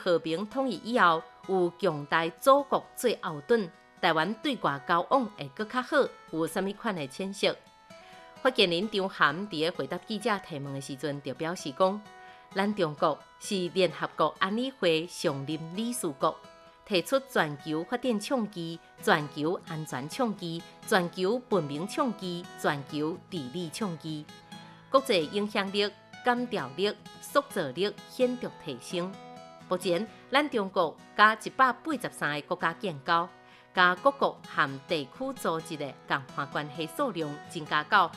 和平统一以后，有强大祖国做后盾，台湾对外交往会更较好，有啥物款的浅析？发言人张涵伫回答记者提问的时阵，就表示讲，咱中国是联合国安理会常任理事国，提出全球发展倡议、全球安全倡议、全球文明倡议、全球治理倡议，国际影响力、感召力、塑造力显著提升。目前，咱中国加183个国家建交，加各国和地区组织的共伴关系数量增加到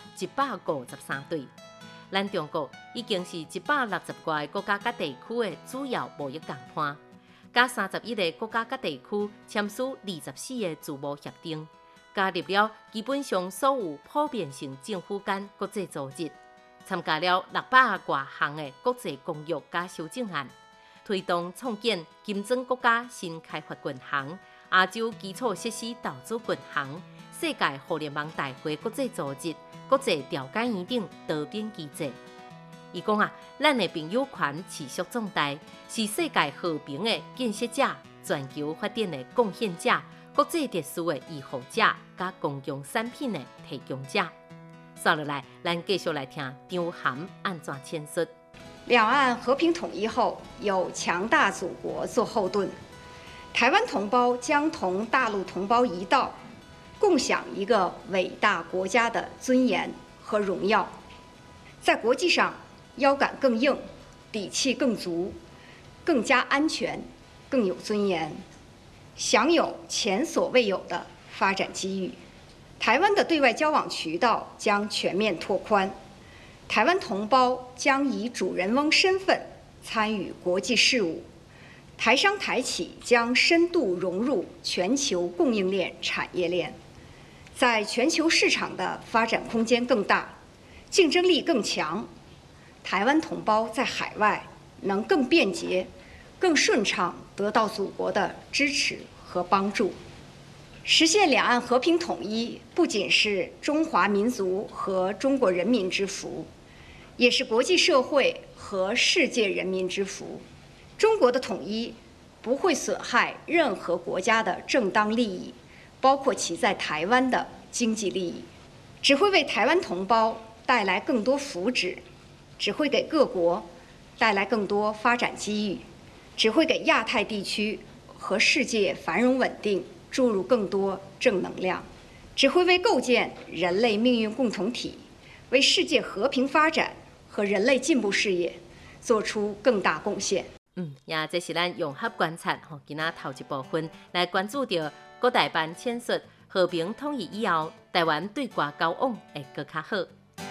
153对。咱中国已经是160多个国家甲地区的主要贸易共伴，加31个国家甲地区签署24个自贸协定，加入了基本上所有普遍性政府间国际组织，参加了600多项的国际公约加修正案。推动创建金砖国家新开发银行、亚洲基础设施投资银行、世界互联网大会国际组织、国际调解院等多边机制。伊讲咱的朋友圈持续壮大，是世界和平的建设者、全球发展的贡献者、国际秩序的维护者，甲公共产品的提供者。接落来，咱继续来听张涵安怎阐述。 两岸和平统一后，有强大祖国做后盾，台湾同胞将同大陆同胞一道，共享一个伟大国家的尊严和荣耀，在国际上腰杆更硬，底气更足，更加安全，更有尊严，享有前所未有的发展机遇。台湾的对外交往渠道将全面拓宽。台湾同胞将以主人翁身份参与国际事务，台商台企将深度融入全球供应链产业链，在全球市场的发展空间更大，竞争力更强。台湾同胞在海外能更便捷、更顺畅得到祖国的支持和帮助。实现两岸和平统一，不仅是中华民族和中国人民之福，也是国际社会和世界人民之福。中国的统一不会损害任何国家的正当利益，包括其在台湾的经济利益，只会为台湾同胞带来更多福祉，只会给各国带来更多发展机遇，只会给亚太地区和世界繁荣稳定注入更多正能量，只会为构建人类命运共同体、为世界和平发展和人类进步事业做出更大贡献。 也这是咱融合观察今仔头一部分来关注到各台办阐述和平统一以后，台湾对外交往会更较好。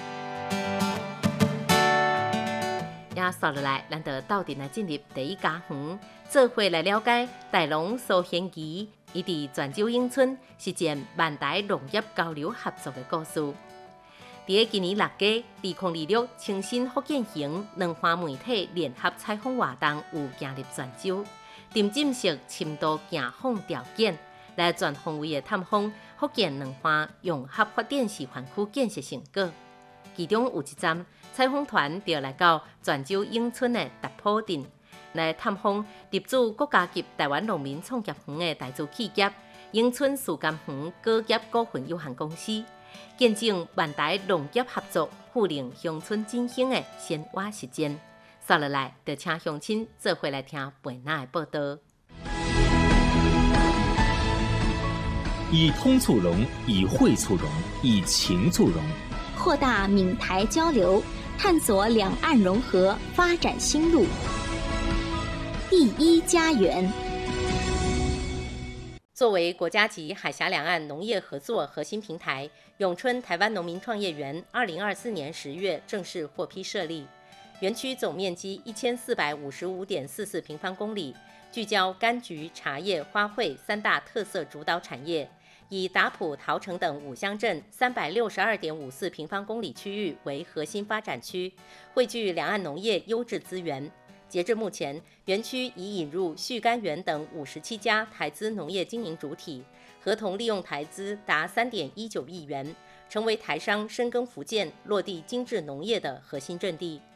也接落来，咱就斗阵来进入第一家园，做伙来了解大龙苏贤仪，伊伫泉州永春实践万台农业交流合作的故事。伫今年6月，2026清新福建行两岸媒体联合采访活动有行入泉州，沉浸式深度行访条件，来全方位的探访福建两岸融合发展示范区建设成果。其中有一站，采访团就来到泉州永春的达普镇，来探访入驻国家级台湾农民创业园的台资企业永春树甘园果业股份有限公司，见证万台农业合作护令乡村振兴的鲜活实践。接落来，就请乡亲做伙来听本仔的报道。 以通促融，以惠促融，以情促融， 扩大闽台交流，探索两岸融合发展新路。第一家园。 作为国家级海峡两岸农业合作核心平台，永春台湾农民创业园2024年10月正式获批设立。园区总面积1455.44平方公里，聚焦柑橘、茶叶、花卉三大特色主导产业，以达埔、桃城等5乡镇362.54平方公里区域为核心发展区，汇聚两岸农业优质资源。截至目前，园区已引入旭柑园等57家台资农业经营主体，合同利用台资达3.19亿元，成为台商深耕福建、落地精致农业的核心阵地。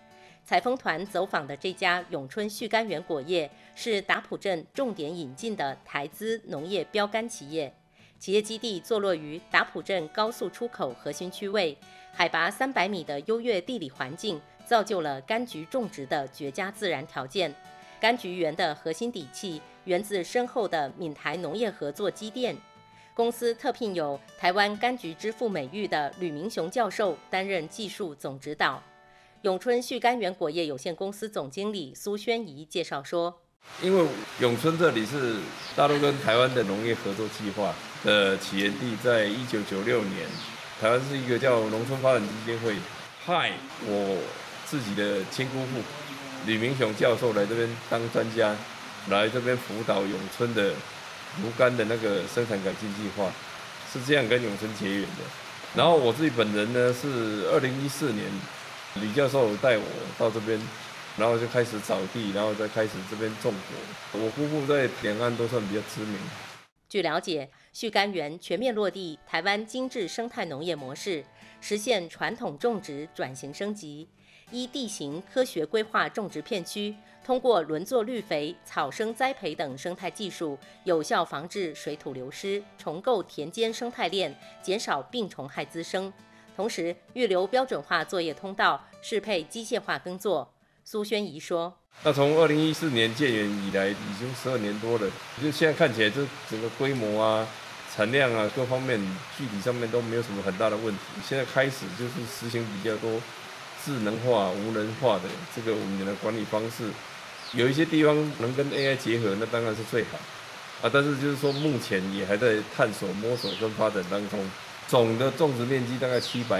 采风团走访的这家永春旭柑园果业，是达埔镇重点引进的台资农业标杆企业。企业基地坐落于达埔镇高速出口核心区位，海拔300米的优越地理环境，造就了柑橘种植的绝佳自然条件。柑橘园的核心底气源自深厚的闽台农业合作积淀。公司特聘有台湾柑橘之父美誉的吕明雄教授担任技术总指导。永春旭柑园果业有限公司总经理苏宣仪介绍说， 因为永春这里是大陆跟台湾的农业合作计划的起源地，在1996年，台湾是一个叫农村发展基金会派我自己的亲姑父吕明雄教授来这边当专家，来这边辅导永春的芦柑的那个生产改进计划，是这样跟永春结缘的。然后我自己本人呢，是2014年吕教授带我到这边，然后就开始找地，然后再开始这边种果。我姑父在两岸都算比较知名。 据了解，旭柑园全面落地台湾精致生态农业模式，实现传统种植转型升级，依地形科学规划种植片区，通过轮作绿肥、草生栽培等生态技术，有效防治水土流失，重构田间生态链，减少病虫害滋生。同时，预留标准化作业通道，适配机械化耕作。苏宣仪说：“ 那从2014年建园以来，已经12年多了，就现在看起来，这整个规模啊、产量啊各方面具体上面都没有什么很大的问题。现在开始就是实行比较多智能化、无人化的这个我们的管理方式。有一些地方能跟 AI 结合，那当然是最好啊。但是就是说，目前也还在探索、摸索跟发展当中。总的种植面积大概700。